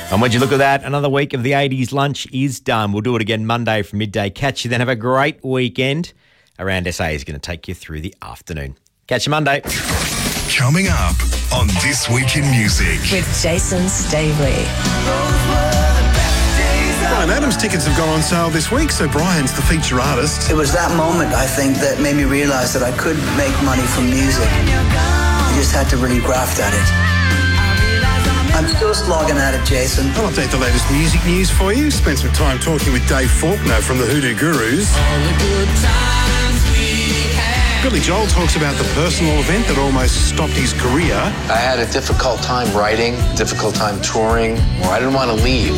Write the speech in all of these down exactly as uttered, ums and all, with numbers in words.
And when you look at that, another week of the eighties lunch is done. We'll do it again Monday from midday. Catch you then. Have a great weekend. Around S A is going to take you through the afternoon. Catch you Monday. Coming up on This Week in Music with Jason Stavely. Bryan Adams tickets have gone on sale this week, so Brian's the feature artist. It was that moment, I think, that made me realise that I could make money from music. I just had to really graft at it. I'm still slogging at it, Jason. I'll update the latest music news for you. Spent some time talking with Dave Faulkner from the Hoodoo Gurus. All the good times we had. Billy Joel talks about the personal event that almost stopped his career. I had a difficult time writing, difficult time touring, or I didn't want to leave.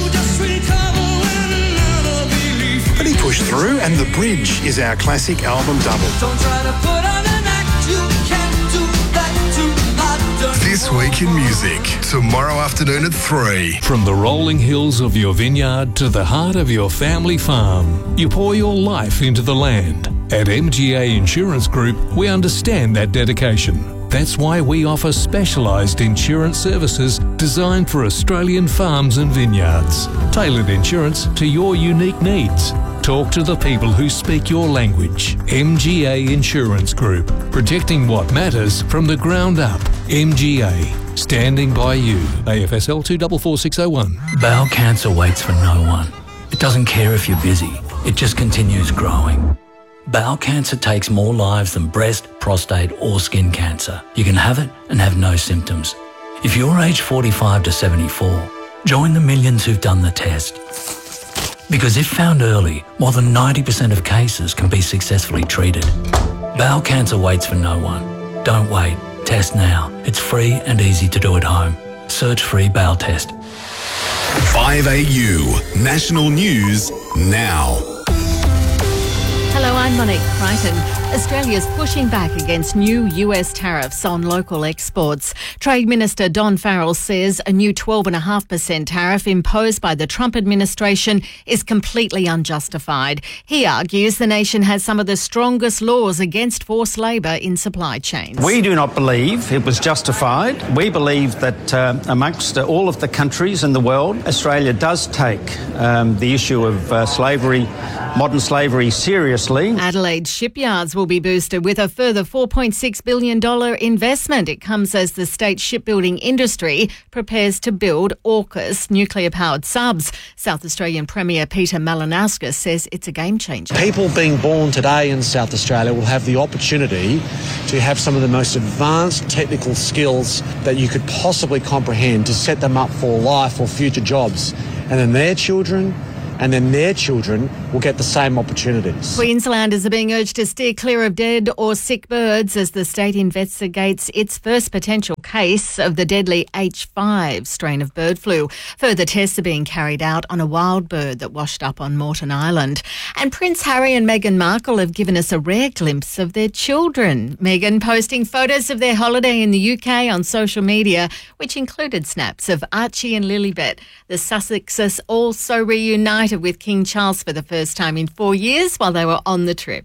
But he pushed through, and The Bridge is our classic album double. Don't try to put on an act, you can't do that too hard. This Week in Music, tomorrow afternoon at three. From the rolling hills of your vineyard to the heart of your family farm, you pour your life into the land. At M G A Insurance Group, we understand that dedication. That's why we offer specialised insurance services designed for Australian farms and vineyards. Tailored insurance to your unique needs. Talk to the people who speak your language. M G A Insurance Group, protecting what matters from the ground up. M G A, standing by you. A F S L two four four six oh one. Bowel cancer waits for no one. It doesn't care if you're busy. It just continues growing. Bowel cancer takes more lives than breast, prostate or skin cancer. You can have it and have no symptoms. If you're aged forty-five to seventy-four, join the millions who've done the test. Because if found early, more than ninety percent of cases can be successfully treated. Bowel cancer waits for no one. Don't wait. Test now. It's free and easy to do at home. Search free bowel test. five A U, National News Now. Hello, I'm Monique Crichton. Australia's pushing back against new U S tariffs on local exports. Trade Minister Don Farrell says a new twelve point five percent tariff imposed by the Trump administration is completely unjustified. He argues the nation has some of the strongest laws against forced labour in supply chains. We do not believe it was justified. We believe that uh, amongst uh, all of the countries in the world, Australia does take um, the issue of uh, slavery, modern slavery, seriously. Adelaide shipyards will be boosted with a further four point six billion dollars investment. It comes as the state shipbuilding industry prepares to build AUKUS nuclear-powered subs. South Australian Premier Peter Malinauskas says it's a game changer. People being born today in South Australia will have the opportunity to have some of the most advanced technical skills that you could possibly comprehend to set them up for life or future jobs. And then their children and then their children will get the same opportunities. Queenslanders are being urged to steer clear of dead or sick birds as the state investigates its first potential case of the deadly H five strain of bird flu. Further tests are being carried out on a wild bird that washed up on Moreton Island. And Prince Harry and Meghan Markle have given us a rare glimpse of their children. Meghan posting photos of their holiday in the U K on social media, which included snaps of Archie and Lilibet. The Sussexes also reunited with King Charles for the first time in four years while they were on the trip.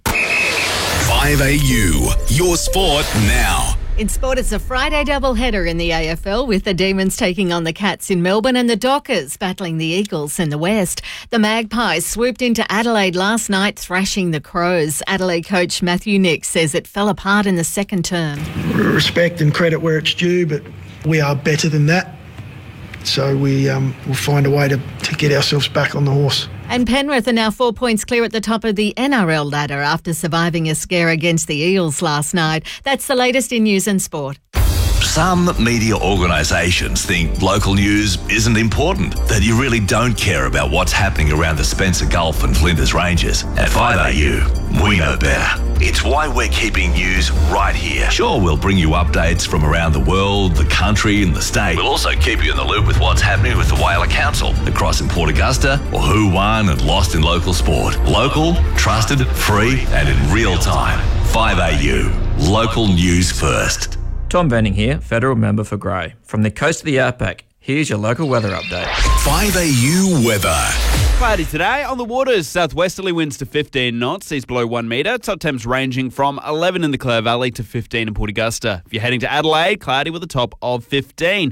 five A U, your sport now. In sport, it's a Friday doubleheader in the A F L with the Demons taking on the Cats in Melbourne and the Dockers battling the Eagles in the West. The Magpies swooped into Adelaide last night, thrashing the Crows. Adelaide coach Matthew Nick says it fell apart in the second term. Respect and credit where it's due, but we are better than that. So we um, will find a way to, to get ourselves back on the horse. And Penrith are now four points clear at the top of the N R L ladder after surviving a scare against the Eels last night. That's the latest in news and sport. Some media organisations think local news isn't important, that you really don't care about what's happening around the Spencer Gulf and Flinders Ranges. At five A U, we know better. It's why we're keeping news right here. Sure, we'll bring you updates from around the world, the country and the state. We'll also keep you in the loop with what's happening with the Whaler Council, the Cross in Port Augusta, or who won and lost in local sport. Local, trusted, free and in real time. five A U, local news first. Tom Benning here, Federal Member for Grey. From the coast of the Outback, here's your local weather update. five A U weather. Cloudy today on the waters. Southwesterly winds to fifteen knots, seas below one metre. Top temps ranging from eleven in the Clare Valley to fifteen in Port Augusta. If you're heading to Adelaide, cloudy with a top of fifteen.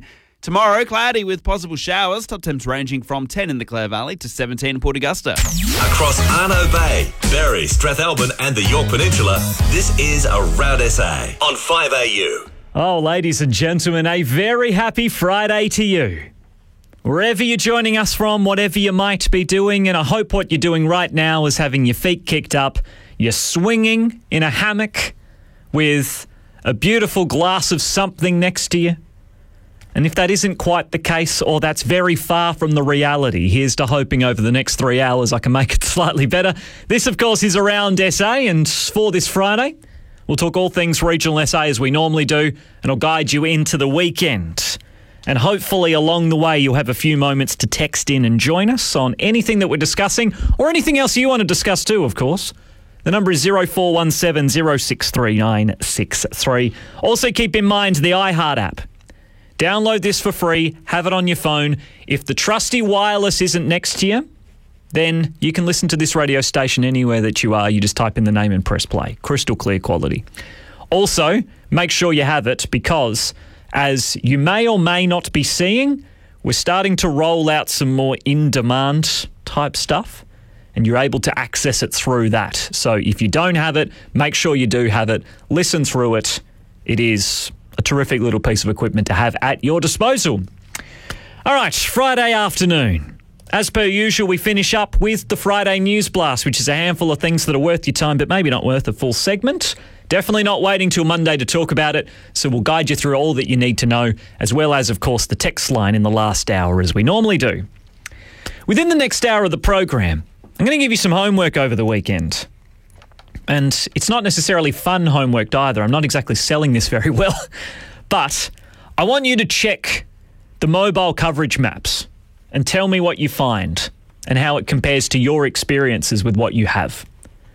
Tomorrow, cloudy with possible showers. Top temps ranging from ten in the Clare Valley to seventeen in Port Augusta. Across Arno Bay, Berry, Strathalbyn and the York Peninsula, this is Around S A on five A U. Oh, ladies and gentlemen, a very happy Friday to you. Wherever you're joining us from, whatever you might be doing, and I hope what you're doing right now is having your feet kicked up, you're swinging in a hammock with a beautiful glass of something next to you. And if that isn't quite the case, or that's very far from the reality, here's to hoping over the next three hours I can make it slightly better. This, of course, is Around S A, and for this Friday, we'll talk all things regional S A as we normally do, and I'll guide you into the weekend. And hopefully along the way you'll have a few moments to text in and join us on anything that we're discussing, or anything else you want to discuss too, of course. The number is zero four one seven zero six three nine six three. Also keep in mind the iHeart app. Download this for free, have it on your phone. If the trusty wireless isn't next to you, then you can listen to this radio station anywhere that you are. You just type in the name and press play. Crystal clear quality. Also, make sure you have it because, as you may or may not be seeing, we're starting to roll out some more in-demand type stuff, and you're able to access it through that. So if you don't have it, make sure you do have it. Listen through it. It is a terrific little piece of equipment to have at your disposal. All right, Friday afternoon. As per usual, we finish up with the Friday News Blast, which is a handful of things that are worth your time, but maybe not worth a full segment. Definitely not waiting till Monday to talk about it, so we'll guide you through all that you need to know, as well as, of course, the text line in the last hour, as we normally do. Within the next hour of the program, I'm going to give you some homework over the weekend. And it's not necessarily fun homework either. I'm not exactly selling this very well. But I want you to check the mobile coverage maps and tell me what you find and how it compares to your experiences with what you have.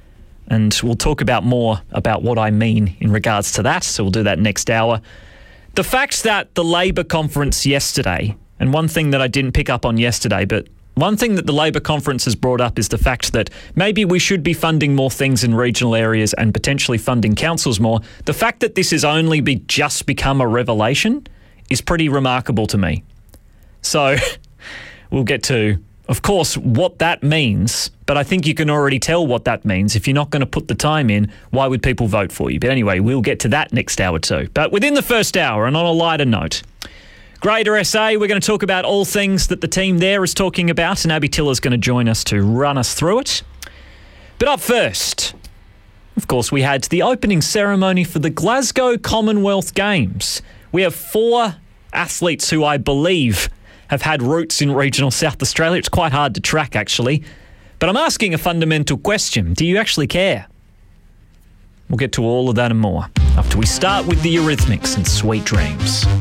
And we'll talk about more about what I mean in regards to that. So we'll do that next hour. The fact that the Labor conference yesterday, and one thing that I didn't pick up on yesterday, but one thing that the Labor conference has brought up is the fact that maybe we should be funding more things in regional areas and potentially funding councils more. The fact that this has only be just become a revelation is pretty remarkable to me. So we'll get to, of course, what that means, but I think you can already tell what that means. If you're not going to put the time in, why would people vote for you? But anyway, we'll get to that next hour too. But within the first hour, and on a lighter note, Greater S A, we're going to talk about all things that the team there is talking about, and Abby Tiller's going to join us to run us through it. But up first, of course, we had the opening ceremony for the Glasgow Commonwealth Games. We have four athletes who I believe have had roots in regional South Australia. It's quite hard to track, actually. But I'm asking a fundamental question. Do you actually care? We'll get to all of that and more after we start with the Eurythmics and Sweet Dreams.